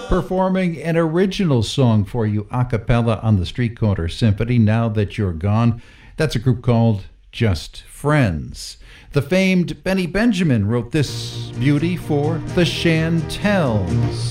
Performing an original song for you a cappella on the Street Corner Symphony, Now That You're Gone. That's a group called Just Friends. The famed Benny Benjamin wrote this beauty for the Chantels.